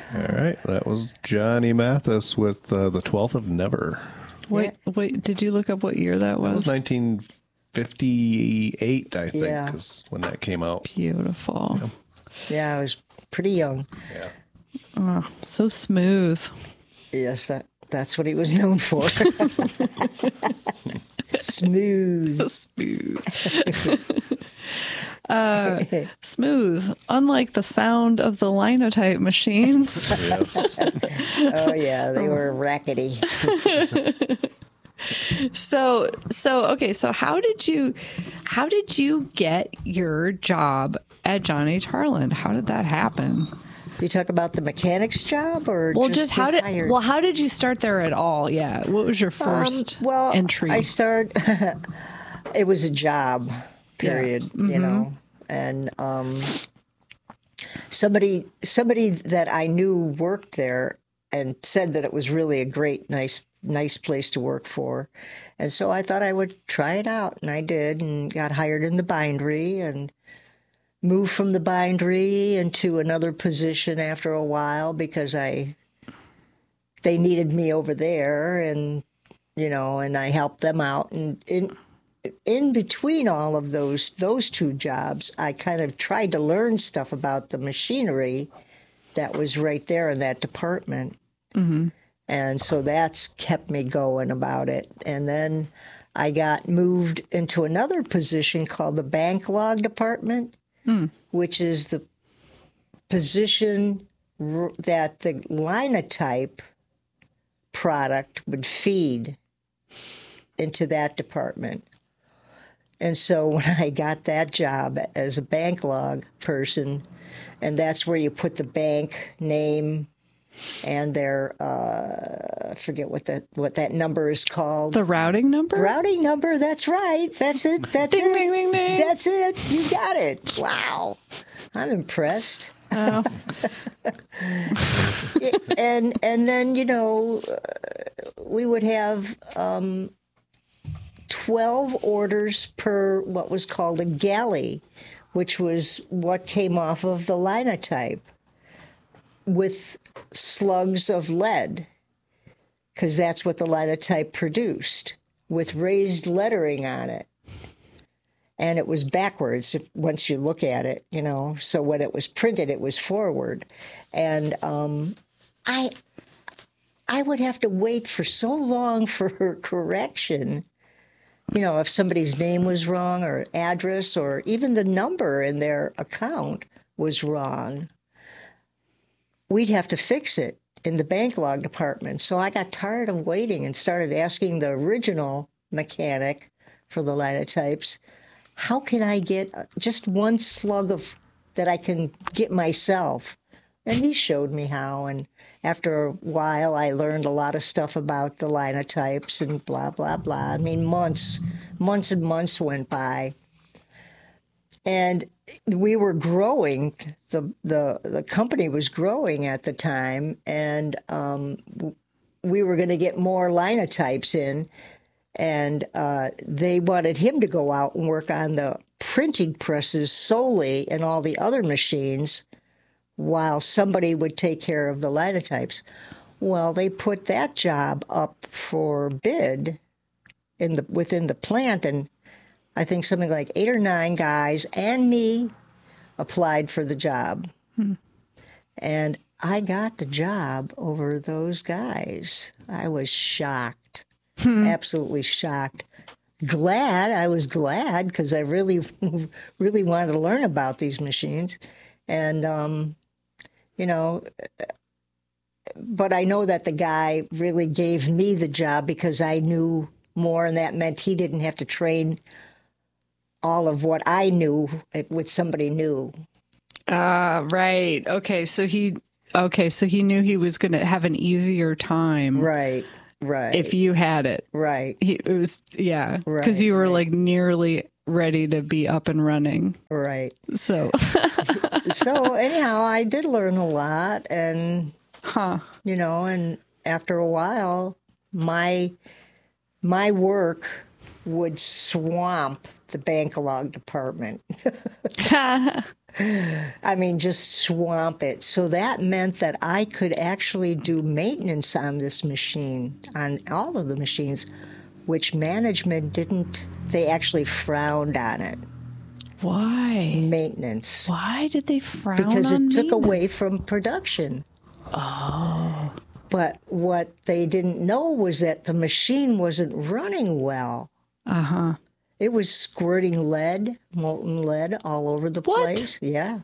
All right. That was Johnny Mathis with the 12th of Never. Wait, did you look up what year that That was was? 1958, I think, Yeah. is when that came out. Beautiful. Yeah, I was pretty young. Yeah. Oh, so smooth. Yes, that's what he was known for. Smooth. Smooth. Unlike the sound of the linotype machines. Yes. Oh yeah, they were rackety. So okay, so how did you get your job at Johnny Tarland? How did that happen? You talk about the mechanic's job, or Well, just how get hired? did you start there at all? Yeah, what was your first entry? It was a job, period. You know, and somebody that I knew worked there and said that it was really a great, nice place to work for, and so I thought I would try it out, and I did, and got hired in the bindery and moved from the bindery into another position after a while because they needed me over there, and and I helped them out. And in between all of those two jobs, I kind of tried to learn stuff about the machinery that was right there in that department. Mm-hmm. And so that's kept me going about it. And then I got moved into another position called the bank log department, which is the position that the linotype product would feed into that department. And so when I got that job as a bank log person, and that's where you put the bank name and their I forget what that number is called. The routing number? Routing number, that's right. That's it. That's Ding, it. ding, ding, ding. That's it. You got it. Wow. I'm impressed. Oh. And then, we would have 12 orders per what was called a galley, which was what came off of the linotype with slugs of lead, because that's what the linotype produced, with raised lettering on it. And it was backwards once you look at it, So when it was printed, it was forward. And I would have to wait for so long for correction. If somebody's name was wrong or address or even the number in their account was wrong, we'd have to fix it in the bank log department. So I got tired of waiting and started asking the original mechanic for the linotypes, how can I get just one slug of that I can get myself? And he showed me how. And after a while, I learned a lot of stuff about the linotypes and blah, blah, blah. I mean, months and months went by. And we were growing. The company was growing at the time. And we were going to get more linotypes in. And they wanted him to go out and work on the printing presses solely and all the other machines while somebody would take care of the linotypes. Well, they put that job up for bid within the plant, and I think something like 8 or 9 guys and me applied for the job. And I got the job over those guys. I was shocked. Absolutely shocked. I was glad because I really, really wanted to learn about these machines. And, but I know that the guy really gave me the job because I knew more, and that meant he didn't have to train all of what I knew with somebody new. Right. Okay. So he knew he was going to have an easier time. Right. Right. If you had it. Right. It was, yeah. Right. Because you were like nearly ready to be up and running. Right. So. So anyhow, I did learn a lot, and, and after a while, my work would swamp the bank log department. I mean, just swamp it. So that meant that I could actually do maintenance on this machine, on all of the machines, which management didn't, they actually frowned on it. Why? Maintenance. Why did they frown Because on it took maintenance? away from production. Oh. But what they didn't know was that the machine wasn't running well. Uh-huh. It was squirting lead, molten lead, all over the What? place. Yeah.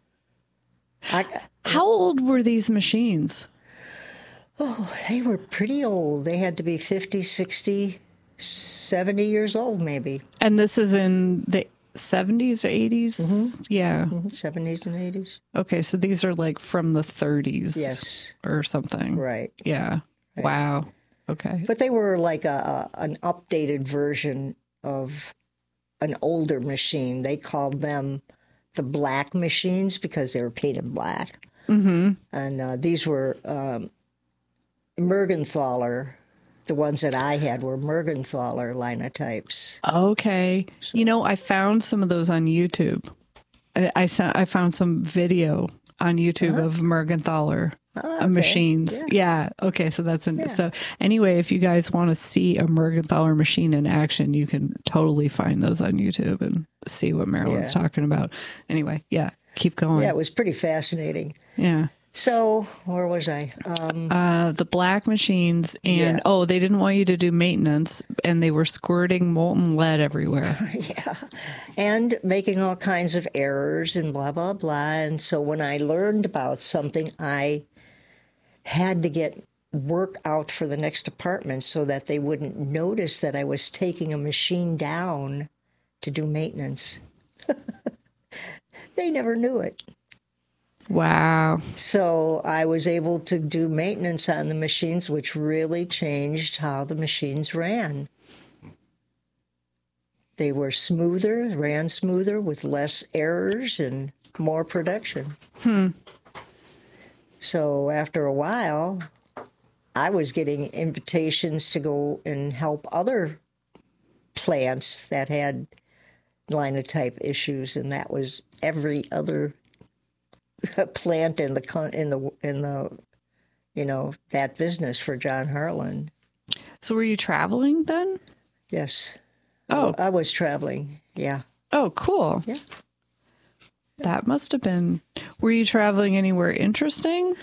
How old were these machines? Oh, they were pretty old. They had to be 50, 60, 70 years old, maybe. And this is in the 70s or 80s? Mm-hmm. Yeah. 70s and 80s. Okay, so these are like from the 30s. Yes. Or something. Right. Yeah. Wow. Okay. But they were like an updated version of an older machine. They called them the black machines because they were painted black. Mm-hmm. And these were Mergenthaler. The ones that I had were Mergenthaler linotypes. Okay. You know, I found some of those on YouTube. I found some video on YouTube of Mergenthaler machines. Yeah. Okay. So that's so. Anyway, if you guys want to see a Mergenthaler machine in action, you can totally find those on YouTube and see what Marilyn's talking about. Anyway, yeah. Keep going. Yeah, it was pretty fascinating. Yeah. So where was I? The black machines, and they didn't want you to do maintenance, and they were squirting molten lead everywhere. Yeah, and making all kinds of errors and blah, blah, blah. And so when I learned about something, I had to get work out for the next department so that they wouldn't notice that I was taking a machine down to do maintenance. They never knew it. Wow. So I was able to do maintenance on the machines, which really changed how the machines ran. They were smoother, ran smoother with less errors and more production. So after a while, I was getting invitations to go and help other plants that had linotype issues, and that was every other plant in the that business for John Harlan. So were you traveling then? Yes. Oh. I was traveling. Yeah. Oh, cool. Yeah. That must have been. Were you traveling anywhere interesting?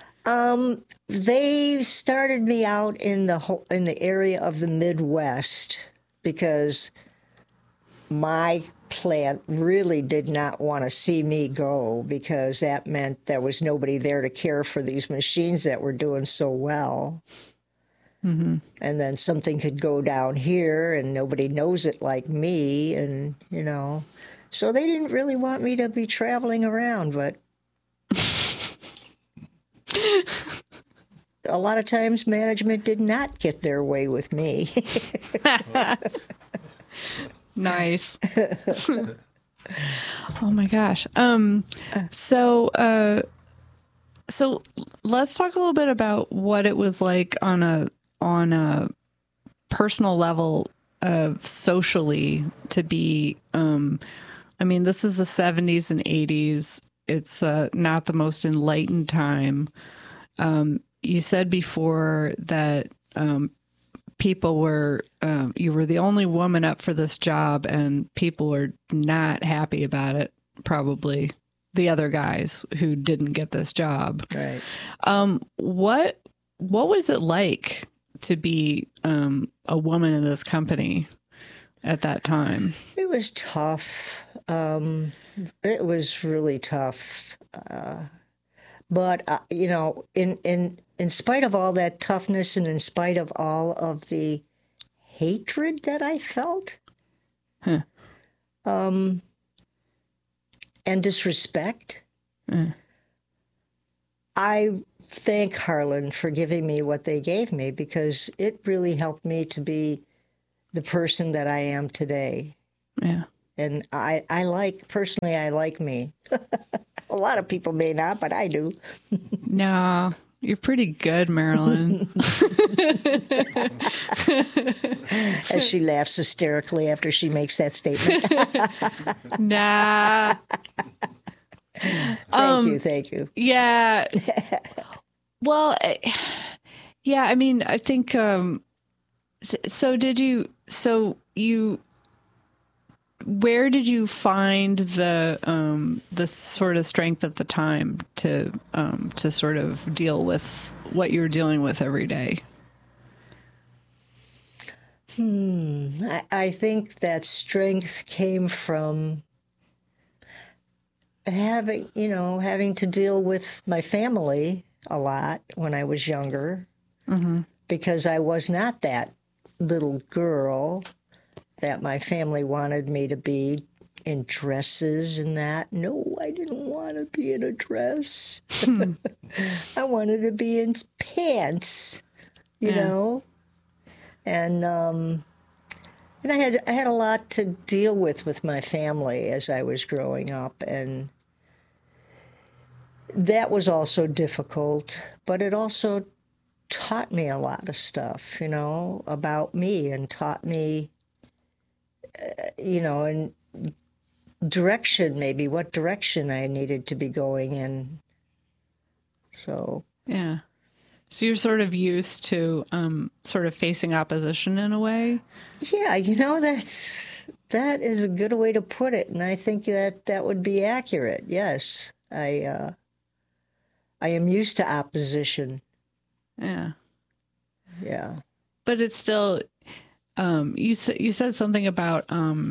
They started me out in the area of the Midwest because my plant really did not want to see me go, because that meant there was nobody there to care for these machines that were doing so well. Mm-hmm. And then something could go down here and nobody knows it like me, and so they didn't really want me to be traveling around, but a lot of times management did not get their way with me. Nice. Oh my gosh. So let's talk a little bit about what it was like on a personal level, socially, to be. I mean, this is the 70s and 80s. It's not the most enlightened time. You said before that people were, you were the only woman up for this job, and people were not happy about it, probably the other guys who didn't get this job. Right. What was it like to be a woman in this company at that time? It was tough. It was really tough. But in spite of all that toughness, and in spite of all of the hatred that I felt, and disrespect, I thank Harlan for giving me what they gave me, because it really helped me to be the person that I am today. Yeah. And I like me. A lot of people may not, but I do. No, you're pretty good, Marilyn. As she laughs hysterically after she makes that statement. Nah. Thank you. Yeah. Well, yeah, I mean, I think, where did you find the sort of strength at the time to sort of deal with what you're dealing with every day? I think that strength came from having to deal with my family a lot when I was younger, because I was not that little girl that my family wanted me to be, in dresses and that. No, I didn't want to be in a dress. I wanted to be in pants, you know? And I had a lot to deal with my family as I was growing up, and that was also difficult, but it also taught me a lot of stuff, about me, and taught me, and direction, maybe what direction I needed to be going in. So. Yeah. So you're sort of used to sort of facing opposition in a way? Yeah, that is a good way to put it, and I think that would be accurate. Yes, I am used to opposition. Yeah. Yeah. But it's still, you said something about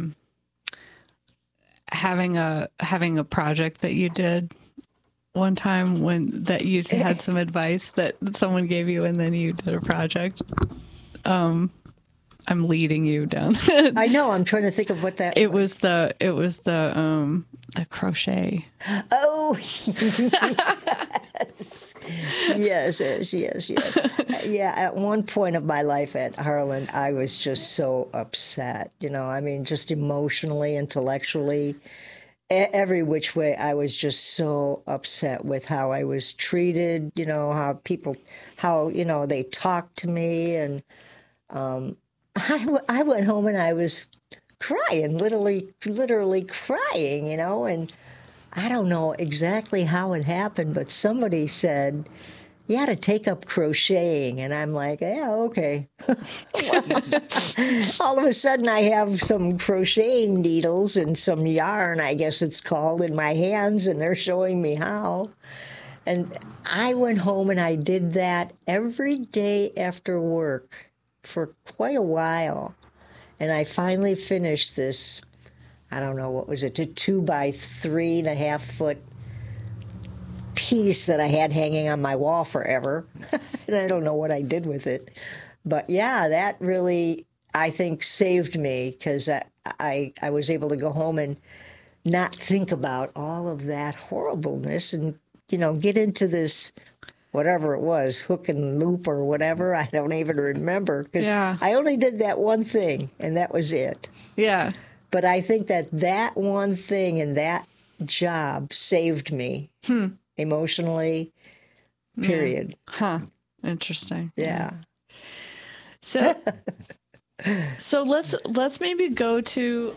having a project that you did one time that you had some advice that someone gave you, and then you did a project. I'm leading you down. I know. I'm trying to think of what that. It was the crochet. Oh, yes. Yeah. At one point of my life at Harlan, I was just so upset. I mean, just emotionally, intellectually, every which way. I was just so upset with how I was treated. How they talked to me, and I went home and I was crying, literally crying, and I don't know exactly how it happened, but somebody said, you ought to take up crocheting. And I'm like, yeah, okay. All of a sudden I have some crocheting needles and some yarn, I guess it's called, in my hands, and they're showing me how. And I went home and I did that every day after work for quite a while. And I finally finished this, I don't know, what was it, a 2 by 3.5 foot piece that I had hanging on my wall forever. And I don't know what I did with it. But yeah, that really, I think, saved me, because I was able to go home and not think about all of that horribleness and, get into this, whatever it was, hook and loop or whatever. I don't even remember, because I only did that one thing, and that was it. Yeah. But I think that one thing and that job saved me emotionally, period. Huh. Interesting. Yeah. So let's maybe go to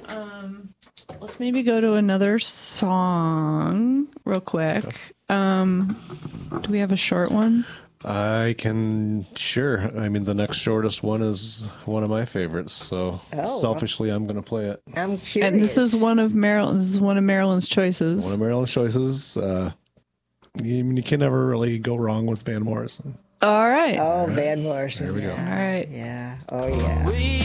another song real quick. Do we have a short one? I can, sure. I mean, the next shortest one is one of my favorites, so selfishly, I'm going to play it. I'm curious. And this is one of Marilyn's choices. One of Marilyn's choices. You can never really go wrong with Van Morrison. All right. Oh, Van Morrison. There we go. All right. Yeah. Oh, yeah.